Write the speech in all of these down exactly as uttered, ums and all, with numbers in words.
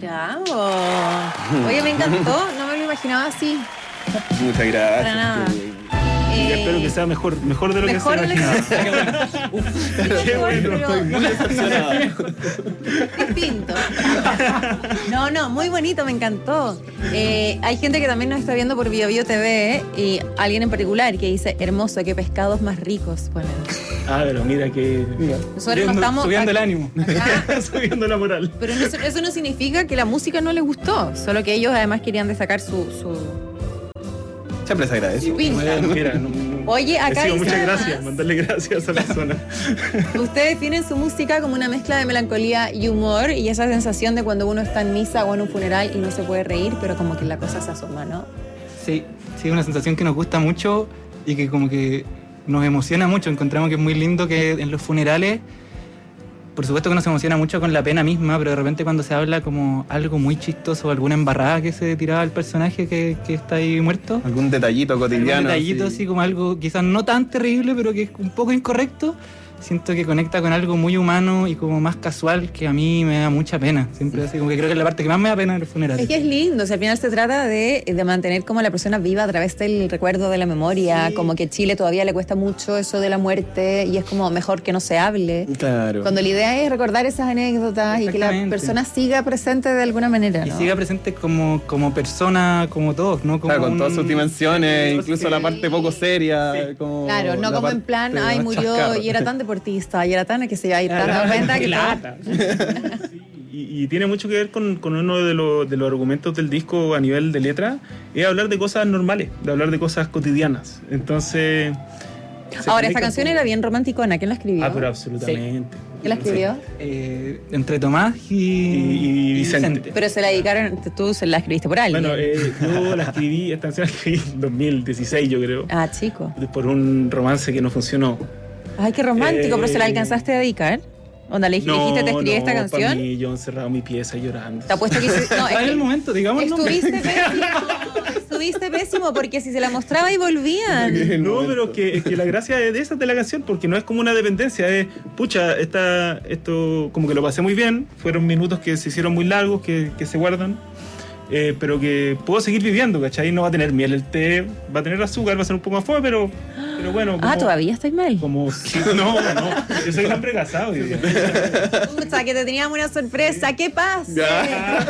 Bravo. Oye, me encantó, no me lo imaginaba así. Muchas gracias. Para nada. Eh, espero que sea mejor, mejor de lo mejor que se imaginaba. Qué bueno, estoy muy decepcionado. Distinto. No, no, muy bonito, me encantó. Eh, hay gente que también nos está viendo por Bio Bio T V y alguien en particular que dice, hermoso, qué pescados más ricos ponen. Ah, pero mira que... Mira, Nosotros subiendo, no estamos... subiendo el acá, ánimo. Acá, subiendo la moral. pero eso, eso no significa que la música no les gustó, solo que ellos además querían destacar su... su Siempre se agradece. Su pinta. Bueno, mira, no, no, Oye, acá digo, dice muchas además, gracias, mandarle gracias a la persona. ustedes tienen su música como una mezcla de melancolía y humor y esa sensación de cuando uno está en misa o en un funeral y no se puede reír, pero como que la cosa se asoma, ¿no? Sí, sí, una sensación que nos gusta mucho y que como que nos emociona mucho. Encontramos que es muy lindo que en los funerales, por supuesto que nos emociona mucho con la pena misma, pero de repente cuando se habla como algo muy chistoso, alguna embarrada que se tiraba al personaje que, que está ahí muerto. Algún detallito cotidiano. Un detallito así. así como algo quizás no tan terrible, pero que es un poco incorrecto. Siento que conecta con algo muy humano y como más casual que a mí me da mucha pena. Siempre así, como que creo que es la parte que más me da pena en los funerales. Es que es lindo, o sea, al final se trata de, de mantener como a la persona viva a través del recuerdo de la memoria, sí. Como que Chile todavía le cuesta mucho eso de la muerte y es como mejor que no se hable. Claro. Cuando la idea es recordar esas anécdotas y que la persona siga presente de alguna manera, ¿no? Y siga presente como, como persona, como todos, ¿no? Como claro, con un... todas sus dimensiones, incluso sí. la parte poco seria. Sí. Como claro, no como en plan, ay, murió chascarro. Y era tan deportista, y era tan que se iba a ir tan cuenta que lata. Sí, y, y tiene mucho que ver con, con uno de, lo, de los argumentos del disco a nivel de letra, es hablar de cosas normales, de hablar de cosas cotidianas. Entonces... Ahora, esta canción era bien romanticona, ¿quién la escribió? Ah, pero absolutamente. Sí. ¿Quién la escribió? Sí. Eh, entre Tomás y, y, y Vicente. Vicente. Pero se la dedicaron, tú se la escribiste por alguien. Bueno, eh, yo la escribí, esta canción la escribí en dos mil dieciséis, yo creo. Ah, chico. Por un romance que no funcionó. Ay, qué romántico, eh, pero ¿se la alcanzaste a dedicar? ¿Onda le no, dijiste, te escribí no, esta canción? Para mí, yo encerrado en mi pieza llorando. Te apuesto que... No, es en el momento, digamos. Estuviste pésimo, estuviste pésimo, porque si se la mostraba y volvían. No, pero que, que la gracia de esa de la canción, porque no es como una dependencia, es, pucha, esta, esto como que lo pasé muy bien, fueron minutos que se hicieron muy largos, que, que se guardan, eh, pero que puedo seguir viviendo, ¿cachai? No va a tener miel el té, va a tener azúcar, va a ser un poco más fome, pero... Pero bueno, como, ah, ¿todavía estáis mal? Como, no, no, yo soy hombre casado. O sea, que te teníamos una sorpresa, ¿qué pasa?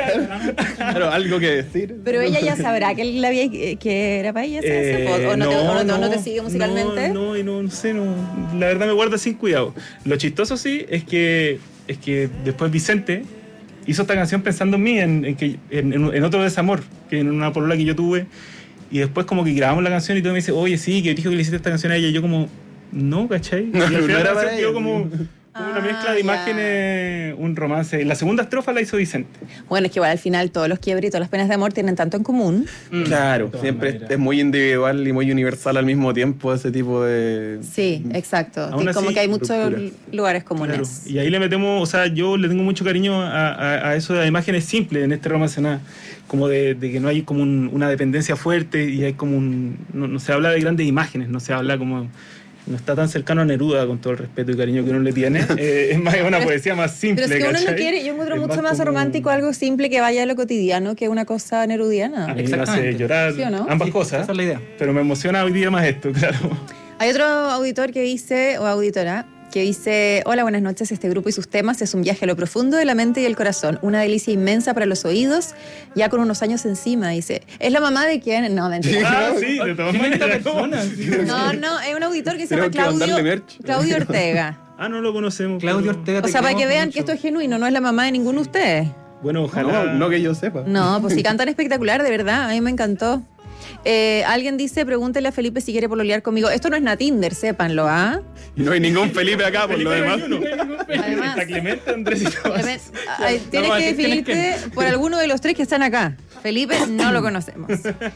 Claro, algo que decir. Pero ella ya sabrá que, él la había, que era para ella, eh, ¿o, o, no, no, te, o no, no, no te sigue musicalmente? No, no, no, no sé, no, la verdad me guarda sin cuidado. Lo chistoso sí es que, es que después Vicente hizo esta canción pensando en mí, en, en, que, en, en otro desamor, que en una polola que yo tuve. Y después como que grabamos la canción y todo me dice, oye, sí, que dijo que le hiciste esta canción a ella. Y yo como, no, ¿cachai? Y al final no la era canción quedó como, como ah, una mezcla de ya. imágenes, un romance. La segunda estrofa la hizo Vicente. Bueno, es que igual al final todos los quiebres y todas las penas de amor tienen tanto en común. Mm, claro, siempre maneras. Es muy individual y muy universal al mismo tiempo ese tipo de... Sí, exacto. Aún como así, que hay muchos ruptura. lugares comunes. Claro. Y ahí le metemos, o sea, yo le tengo mucho cariño a, a, a eso de las imágenes simples en este romance nada. Como de, de que no hay como un, una dependencia fuerte y hay como un... No, no se habla de grandes imágenes, no se habla como... No está tan cercano a Neruda, con todo el respeto y cariño que uno le tiene. Eh, es más, es una pero, poesía más simple, pero es que uno ¿cachai? no quiere, yo encuentro es mucho más, más como... romántico algo simple que vaya a lo cotidiano que una cosa nerudiana. A mí me hace llorar, ¿sí o no? ambas sí, cosas. Esa es la idea. Pero me emociona hoy día más esto, claro. Hay otro auditor que dice, o auditora, que dice, hola, buenas noches, este grupo y sus temas es un viaje a lo profundo de la mente y el corazón, una delicia inmensa para los oídos, ya con unos años encima, dice. ¿Es la mamá de quién? No, mentira. Ah, sí, de todas maneras. No, no, es un auditor que se Creo llama que Claudio, Claudio Ortega. Ah, no lo conocemos. Claudio pero... Ortega. O sea, para que vean mucho. Que esto es genuino, no es la mamá de ninguno de ustedes. Bueno, ojalá. No, no que yo sepa. No, pues sí cantan espectacular, de verdad, a mí me encantó. Eh, alguien dice, pregúntele a Felipe si quiere pololear conmigo. Esto no es Natinder, sépanlo, ¿ah? Y no hay ningún Felipe acá, por lo demás. No hay ningún Felipe. Además, está Clemente, Andrés y Tomás. Ay, tienes que definirte por alguno de los tres que están acá. Felipe no lo conocemos.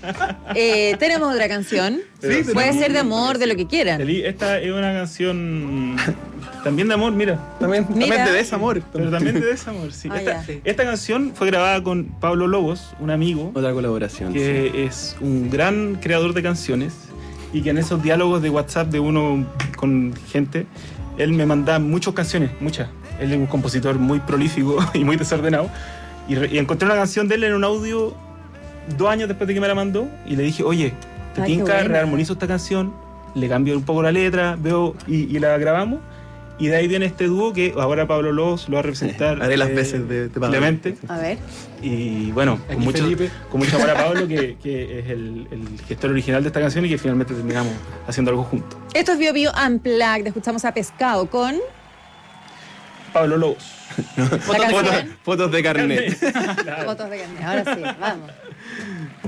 Eh, tenemos otra canción. Sí, puede ser de amor, de lo que quieran. Esta es una canción también de amor, mira. También, Mira. también de desamor. Pero también de desamor, sí. Ah, esta, sí. esta canción fue grabada con Pablo Lobos, un amigo. Otra colaboración. Que sí. Es un gran creador de canciones y que en esos diálogos de WhatsApp de uno con gente, él me manda muchas canciones, muchas. Él es un compositor muy prolífico y muy desordenado. Y, re- y encontré una canción de él en un audio dos años después de que me la mandó y le dije, oye, te Ay, qué tinca, buena. rearmonizo esta canción, le cambio un poco la letra, veo y, y la grabamos. Y de ahí viene este dúo que ahora Pablo Lobos lo va a representar. Haré las eh, veces de, de Pablo. Clemente. A ver. Y bueno, Aquí con mucho, Felipe. con mucho amor a Pablo, que, que es el, el gestor original de esta canción y que finalmente terminamos haciendo algo juntos. Esto es Bio Bio Unplugged. Escuchamos a Pescado con Pablo Lobos. la Fotos, canción fotos de carnet. Claro. Fotos de carne. Ahora sí, vamos.